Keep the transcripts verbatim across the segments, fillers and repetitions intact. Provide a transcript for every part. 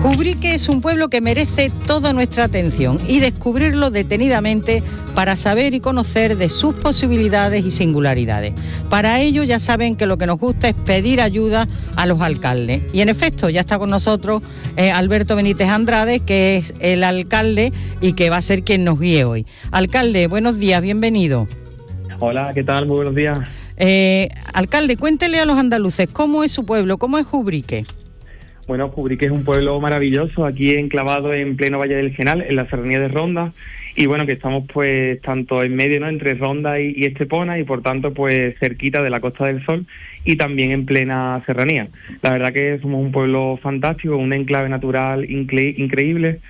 Ubrique es un pueblo que merece toda nuestra atención y descubrirlo detenidamente para saber y conocer de sus posibilidades y singularidades. Para ello ya saben que lo que nos gusta es pedir ayuda a los alcaldes. Y en efecto, ya está con nosotros eh, Alberto Benítez Andrade, que es el alcalde y que va a ser quien nos guíe hoy. Alcalde, buenos días, bienvenido. Hola, ¿qué tal? Muy buenos días. Eh, alcalde, cuéntele a los andaluces cómo es su pueblo, cómo es Ubrique. Bueno, Ubrique es un pueblo maravilloso, aquí enclavado en pleno Valle del Genal, en la serranía de Ronda, y bueno, que estamos pues tanto en medio, ¿no?, entre Ronda y, y Estepona, y por tanto pues cerquita de la Costa del Sol y también en plena serranía. La verdad que somos un pueblo fantástico, un enclave natural incre- increíble,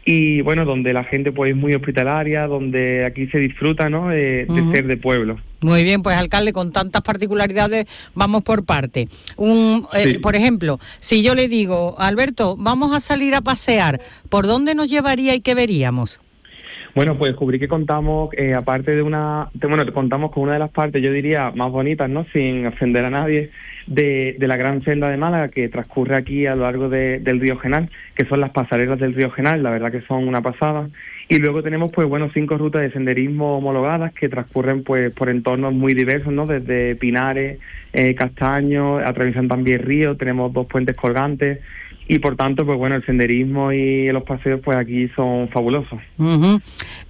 y bueno, donde la gente pues es muy hospitalaria, donde aquí se disfruta, ¿no?, de, de uh-huh. ser de pueblo. Muy bien, pues alcalde, con tantas particularidades, vamos por parte. Un, eh, sí. Por ejemplo, si yo le digo, Alberto, vamos a salir a pasear, ¿por dónde nos llevaría y qué veríamos? Bueno, pues descubrí que contamos, eh, aparte de una, de, bueno, contamos con una de las partes, yo diría, más bonitas, ¿no?, sin ofender a nadie, de, de la gran senda de Málaga que transcurre aquí a lo largo de, del río Genal, que son las pasarelas del río Genal, la verdad que son una pasada. Y luego tenemos, pues bueno, cinco rutas de senderismo homologadas que transcurren pues por entornos muy diversos, ¿no?, desde Pinares, eh, Castaños, atraviesan también ríos, tenemos dos puentes colgantes. Y por tanto, pues bueno, el senderismo y los paseos pues aquí son fabulosos. Uh-huh.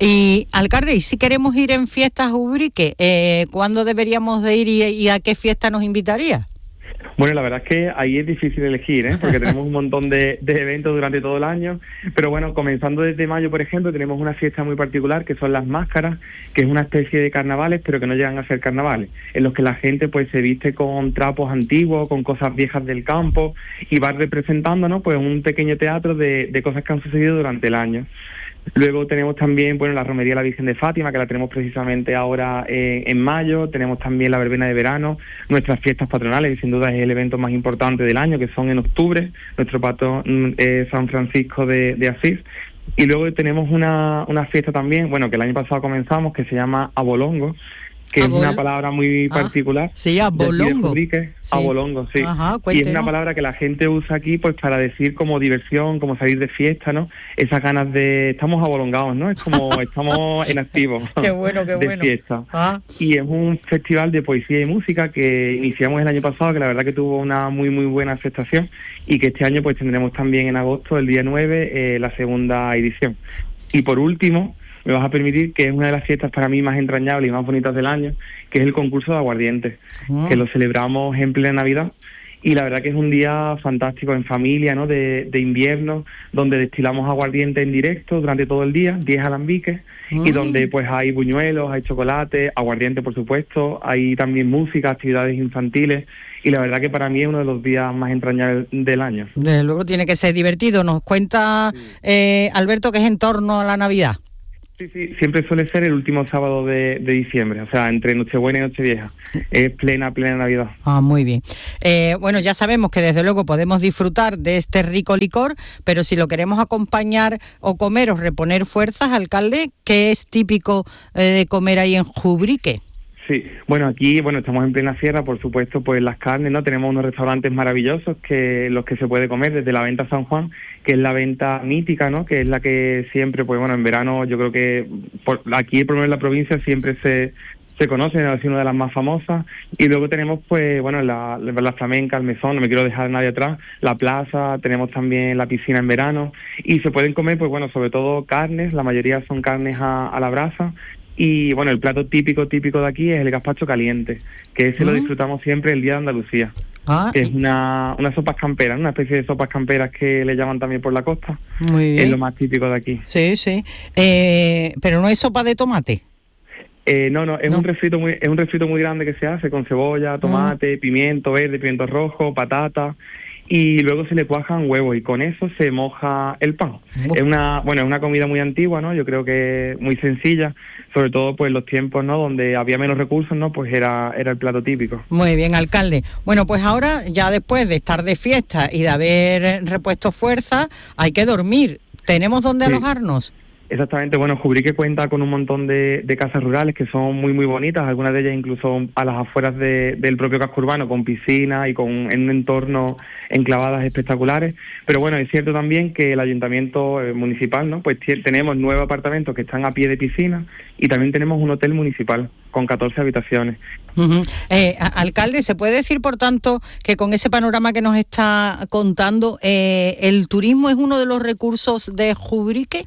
Y alcalde, ¿y si queremos ir en fiestas a Ubrique, eh, cuándo deberíamos de ir y, y a qué fiesta nos invitaría? Bueno, la verdad es que ahí es difícil elegir, ¿eh?, porque tenemos un montón de, de eventos durante todo el año, pero bueno, comenzando desde mayo, por ejemplo, tenemos una fiesta muy particular que son las máscaras, que es una especie de carnavales, pero que no llegan a ser carnavales, en los que la gente pues se viste con trapos antiguos, con cosas viejas del campo, y va representando, ¿no?, pues un pequeño teatro de, de cosas que han sucedido durante el año. Luego tenemos también, bueno, la romería de la Virgen de Fátima, que la tenemos precisamente ahora eh, en mayo. Tenemos también la verbena de verano, nuestras fiestas patronales, que sin duda es el evento más importante del año, que son en octubre, nuestro patrón eh, San Francisco de, de Asís. Y luego tenemos una, una fiesta también, bueno, que el año pasado comenzamos, que se llama Abolongo, que Abol- es una palabra muy ah, Sí, particular. sí, abolongo. Sí. Abolongo, sí. Ajá, y es una palabra que la gente usa aquí pues para decir como diversión, como salir de fiesta, ¿no? Esas ganas de... Estamos abolongados, ¿no? Es como estamos en activo. Qué bueno, qué de bueno. fiesta. Ah. Y es un festival de poesía y música que iniciamos el año pasado, que la verdad que tuvo una muy, muy buena aceptación, y que este año pues tendremos también en agosto, el día nueve, eh, la segunda edición. Y por último, me vas a permitir que es una de las fiestas para mí más entrañables y más bonitas del año, que es el concurso de aguardiente, uh-huh. que lo celebramos en plena Navidad, y la verdad que es un día fantástico en familia, ¿no?, de, de invierno, donde destilamos aguardiente en directo durante todo el día, diez alambiques, uh-huh. y donde pues hay buñuelos, hay chocolate, aguardiente por supuesto, hay también música, actividades infantiles, y la verdad que para mí es uno de los días más entrañables del año. Desde luego tiene que ser divertido. Nos cuenta sí. eh, Alberto que es en torno a la Navidad. Sí, sí, siempre suele ser el último sábado de, de diciembre, o sea, entre Nochebuena y Nochevieja. Es plena, plena Navidad. Ah, muy bien. Eh, bueno, ya sabemos que desde luego podemos disfrutar de este rico licor, pero si lo queremos acompañar o comer o reponer fuerzas, alcalde, ¿qué es típico eh, de comer ahí en Ubrique? Sí, bueno, aquí, bueno, estamos en plena sierra, por supuesto, pues las carnes, ¿no? Tenemos unos restaurantes maravillosos que los que se puede comer desde la Venta San Juan, que es la venta mítica, ¿no?, que es la que siempre, pues bueno, en verano yo creo que por, aquí, por lo menos en la provincia, siempre se se conoce, es una de las más famosas. Y luego tenemos, pues bueno, la, la flamenca, el mesón, no me quiero dejar a nadie atrás, la plaza, tenemos también la piscina en verano, y se pueden comer, pues bueno, sobre todo carnes, la mayoría son carnes a, a la brasa. Y bueno, el plato típico, típico de aquí es el gazpacho caliente, que ese ¿Mm? lo disfrutamos siempre el día de Andalucía. Ah, que es una, una sopas camperas, una especie de sopas camperas que le llaman también por la costa. Muy bien. Es lo más típico de aquí. Sí, sí. Eh, pero no es sopa de tomate. Eh, no, no, es no. un refrito muy, es un refrito muy grande que se hace con cebolla, tomate, mm. pimiento verde, pimiento rojo, patata. Y luego se le cuajan huevos y con eso se moja el pan. Uh. Es una, bueno, es una comida muy antigua, ¿no? Yo creo que muy sencilla, sobre todo pues los tiempos, ¿no?, donde había menos recursos, ¿no?, pues era era el plato típico. Muy bien, alcalde. Bueno, pues ahora ya después de estar de fiesta y de haber repuesto fuerza, hay que dormir. ¿Tenemos dónde sí. alojarnos? Exactamente, bueno, Jubrique cuenta con un montón de, de casas rurales que son muy muy bonitas, algunas de ellas incluso a las afueras de, del propio casco urbano, con piscina y con en un entorno enclavadas espectaculares. Pero bueno, es cierto también que el ayuntamiento eh, municipal, ¿no? Pues t- tenemos nueve apartamentos que están a pie de piscina y también tenemos un hotel municipal con catorce habitaciones. Uh-huh. Eh, alcalde, ¿se puede decir, por tanto, que con ese panorama que nos está contando, eh, el turismo es uno de los recursos de Jubrique?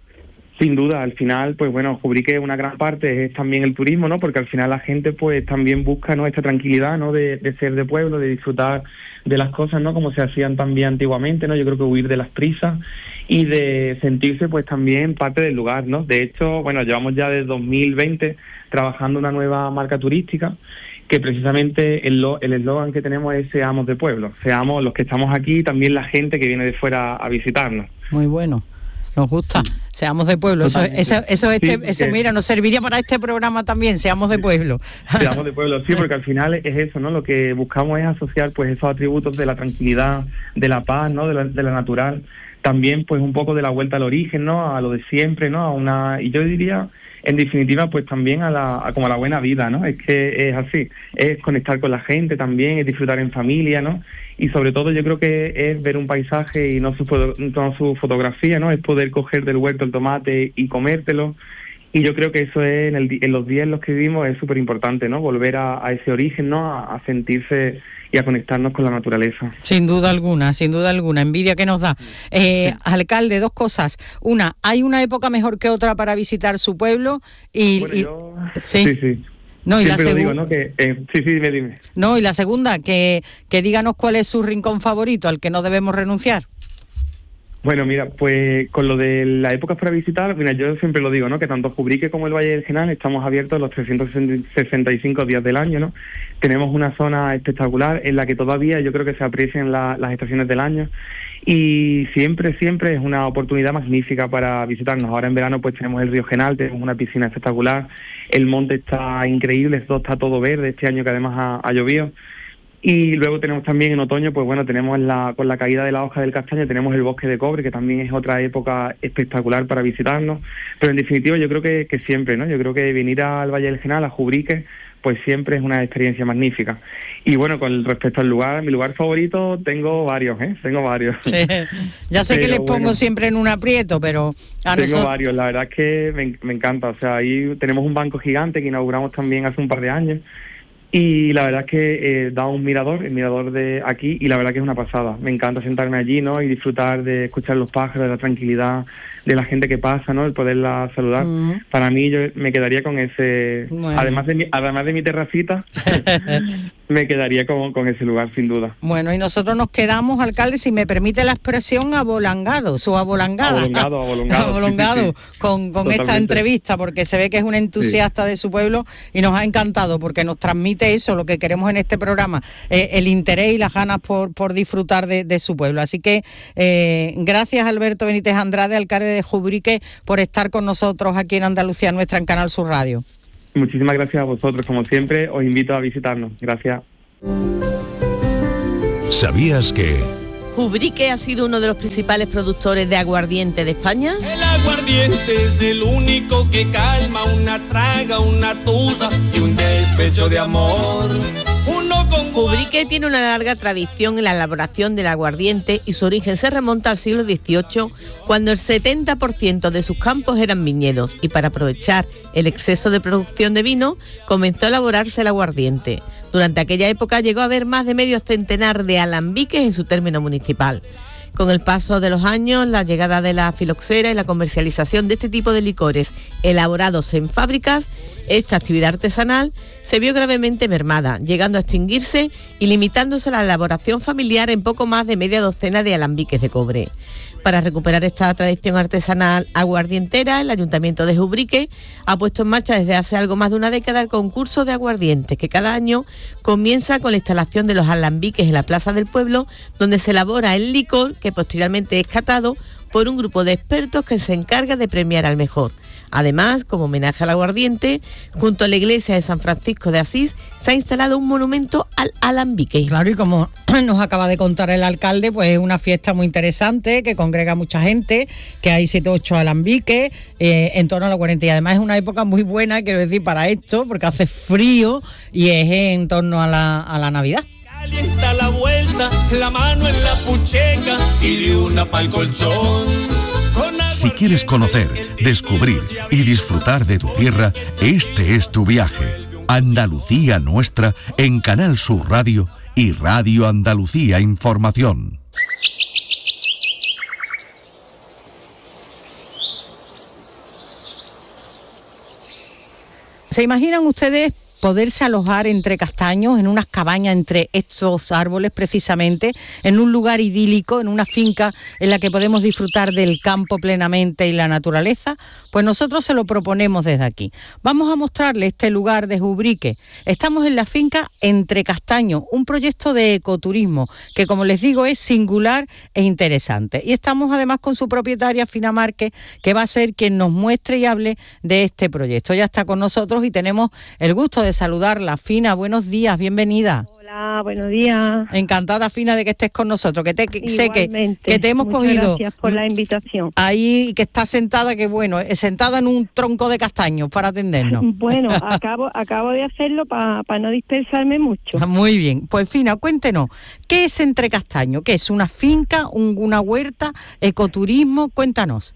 Sin duda, al final, pues bueno, Jubrique una gran parte es también el turismo, ¿no? Porque al final la gente pues también busca, ¿no?, esta tranquilidad, ¿no?, de, de ser de pueblo, de disfrutar de las cosas, ¿no?, como se hacían también antiguamente, ¿no? Yo creo que huir de las prisas y de sentirse pues también parte del lugar, ¿no? De hecho, bueno, llevamos ya desde dos mil veinte trabajando una nueva marca turística que precisamente el eslogan que tenemos es seamos de pueblo, seamos los que estamos aquí y también la gente que viene de fuera a visitarnos. Muy bueno. Nos gusta, seamos de pueblo, eso, eso, eso, este, sí, eso mira, nos serviría para este programa también, seamos de pueblo. Seamos de pueblo, sí, porque al final es eso, ¿no? Lo que buscamos es asociar pues esos atributos de la tranquilidad, de la paz, ¿no?, de la, de la natural, también pues un poco de la vuelta al origen, ¿no?, a lo de siempre, ¿no?, a una, y yo diría, en definitiva, pues también a la a como a la buena vida, ¿no? Es que es así, es conectar con la gente también, es disfrutar en familia, ¿no? Y sobre todo yo creo que es ver un paisaje y no su, no su fotografía, ¿no? Es poder coger del huerto el tomate y comértelo. Y yo creo que eso es, en, el, en los días en los que vivimos es súper importante, ¿no? Volver a, a ese origen, ¿no? A, a sentirse y a conectarnos con la naturaleza. Sin duda alguna, sin duda alguna, envidia que nos da. Eh, alcalde, dos cosas. Una, ¿hay una época mejor que otra para visitar su pueblo? Y, bueno, y yo... sí, sí. sí. No, y Siempre la lo digo, segu- ¿no? Que, eh, sí, sí, dime, dime. No, y la segunda, que, que díganos cuál es su rincón favorito al que no debemos renunciar. Bueno, mira, pues con lo de la época para visitar, mira, yo siempre lo digo, ¿no? Que tanto Jubrique como el Valle del Genal estamos abiertos los trescientos sesenta y cinco días del año, ¿no? Tenemos una zona espectacular en la que todavía yo creo que se aprecian la, las estaciones del año y siempre, siempre es una oportunidad magnífica para visitarnos. Ahora en verano pues tenemos el río Genal, tenemos una piscina espectacular, el monte está increíble, esto está todo verde este año que además ha, ha llovido. Y luego tenemos también en otoño, pues bueno, tenemos la con la caída de la hoja del castaño, tenemos el bosque de cobre, que también es otra época espectacular para visitarnos. Pero en definitiva yo creo que, que siempre, ¿no? Yo creo que venir al Valle del Genal, a Jubrique, pues siempre es una experiencia magnífica. Y bueno, con respecto al lugar, mi lugar favorito, tengo varios, ¿eh? Tengo varios. Sí. Ya sé pero que les pongo bueno, siempre en un aprieto, pero a Tengo nosotros... varios, la verdad es que me, me encanta. O sea, ahí tenemos un banco gigante que inauguramos también hace un par de años. Y la verdad es que eh, da un mirador, el mirador de aquí, y la verdad que es una pasada. Me encanta sentarme allí, ¿no? Y disfrutar de escuchar los pájaros, de la tranquilidad, de la gente que pasa, ¿no? El poderla saludar. Uh-huh. Para mí yo me quedaría con ese... Bueno. Además de mi, además de mi terracita, me quedaría con, con ese lugar, sin duda. Bueno, y nosotros nos quedamos, alcalde, si me permite la expresión, abolangados o abolangada. Abolongado, abolongado. abolongado sí, sí, sí. con, con esta entrevista, porque se ve que es un entusiasta sí. de su pueblo y nos ha encantado, porque nos transmite eso, lo que queremos en este programa, eh, el interés y las ganas por, por disfrutar de, de su pueblo. Así que eh, gracias, Alberto Benítez Andrade, alcalde de Jubrique, por estar con nosotros aquí en Andalucía Nuestra, en Canal Sur Radio. Muchísimas gracias a vosotros, como siempre, os invito a visitarnos. Gracias. ¿Sabías que Jubrique ha sido uno de los principales productores de aguardiente de España? El aguardiente es el único que calma una traga, una tusa y un despecho de amor. Uno con... Jubrique tiene una larga tradición en la elaboración del aguardiente y su origen se remonta al siglo dieciocho, cuando el setenta por ciento de sus campos eran viñedos, y para aprovechar el exceso de producción de vino comenzó a elaborarse el aguardiente. Durante aquella época llegó a haber más de medio centenar de alambiques en su término municipal. Con el paso de los años, la llegada de la filoxera y la comercialización de este tipo de licores elaborados en fábricas, esta actividad artesanal se vio gravemente mermada, llegando a extinguirse y limitándose la elaboración familiar en poco más de media docena de alambiques de cobre. Para recuperar esta tradición artesanal aguardientera, el Ayuntamiento de Jubrique ha puesto en marcha desde hace algo más de una década el concurso de aguardientes, que cada año comienza con la instalación de los alambiques en la Plaza del Pueblo, donde se elabora el licor que posteriormente es catado por un grupo de expertos que se encarga de premiar al mejor. Además, como homenaje al aguardiente, junto a la iglesia de San Francisco de Asís se ha instalado un monumento al alambique. Claro, y como nos acaba de contar el alcalde, pues es una fiesta muy interesante que congrega mucha gente, que hay siete o ocho alambiques eh, en torno a la cuarenta, y además es una época muy buena, quiero decir, para esto, porque hace frío y es en torno a la, a la Navidad. Calienta la vuelta, la mano en la pucheca y de una pa'l colchón. Si quieres conocer, descubrir y disfrutar de tu tierra, este es tu viaje. Andalucía Nuestra en Canal Sur Radio y Radio Andalucía Información. ¿Se imaginan ustedes poderse alojar entre castaños, en unas cabañas entre estos árboles precisamente, en un lugar idílico, en una finca en la que podemos disfrutar del campo plenamente y la naturaleza? Pues nosotros se lo proponemos desde aquí. Vamos a mostrarles este lugar de Ubrique. Estamos en la finca Entre Castaños, un proyecto de ecoturismo que, como les digo, es singular e interesante. Y estamos además con su propietaria, Fina Márquez, que va a ser quien nos muestre y hable de este proyecto. Ya está con nosotros y tenemos el gusto de saludarla. Fina, buenos días, bienvenida. Hola, buenos días. Encantada, Fina, de que estés con nosotros, que te, sé que, que te hemos Muchas cogido. Gracias por la invitación. Ahí, que estás sentada, que bueno, sentada en un tronco de castaños para atendernos. Bueno, acabo acabo de hacerlo para pa no dispersarme mucho. Muy bien, pues Fina, cuéntenos, ¿qué es Entre Castaños? ¿Qué es una finca, un, una huerta, ecoturismo? Cuéntanos.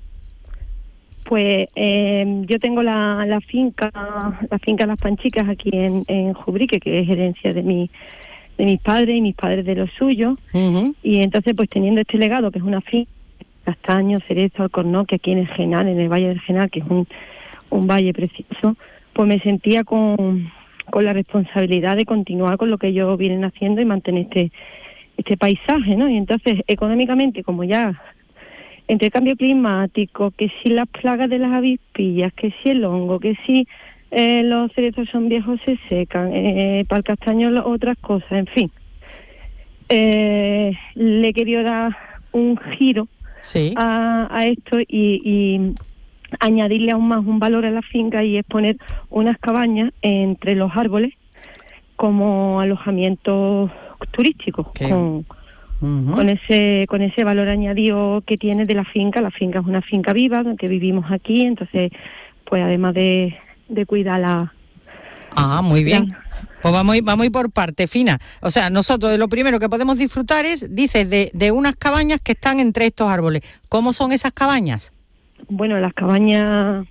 Pues eh, yo tengo la, la finca, la finca Las Panchicas aquí en, en Ubrique, que es herencia de mi de mis padres y mis padres de los suyos. Uh-huh. Y entonces, pues teniendo este legado, que es una finca, castaño, cerezo, alcornoque, que aquí en el Genal, en el Valle del Genal, que es un, un valle precioso, pues me sentía con, con la responsabilidad de continuar con lo que ellos vienen haciendo y mantener este, este paisaje, ¿no? Y entonces, económicamente, como ya entre cambio climático, que si las plagas de las avispillas, que si el hongo, que si eh, los cerezos son viejos se secan, eh, para el castaño otras cosas, en fin. Eh, le he querido dar un giro sí. a, a esto y, y añadirle aún más un valor a la finca, y es poner unas cabañas entre los árboles como alojamientos turísticos, okay. con Uh-huh. con ese con ese valor añadido que tiene de la finca. La finca es una finca viva que vivimos aquí, entonces pues además de, de cuidarla. Ah, muy bien. La... Pues vamos a ir, vamos a ir por parte, Fina. O sea, nosotros de lo primero que podemos disfrutar es, dices, de, de unas cabañas que están entre estos árboles. ¿Cómo son esas cabañas? Bueno, las cabañas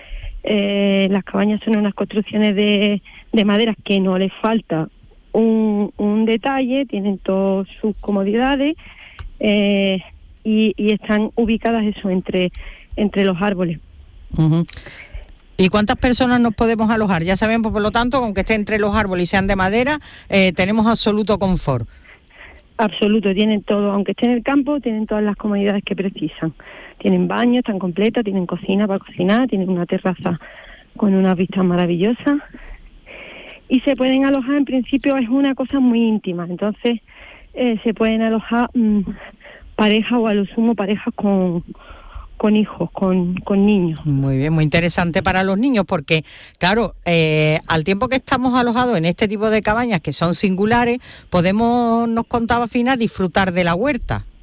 eh, las cabañas son unas construcciones de, de madera que no les falta Un, un detalle, tienen todas sus comodidades eh, y, y están ubicadas eso entre entre los árboles. Uh-huh. ¿Y cuántas personas nos podemos alojar? Ya sabemos, por lo tanto, aunque esté entre los árboles y sean de madera, eh, tenemos absoluto confort. Absoluto, tienen todo, aunque esté en el campo, tienen todas las comodidades que precisan. Tienen baño, están completas, tienen cocina para cocinar, tienen una terraza con unas vistas maravillosas. Y se pueden alojar, en principio es una cosa muy íntima, entonces eh, se pueden alojar mmm, parejas o a lo sumo parejas con, con hijos, con, con niños. Muy bien, muy interesante para los niños porque, claro, eh, al tiempo que estamos alojados en este tipo de cabañas que son singulares, podemos, nos contaba Fina, disfrutar de la huerta.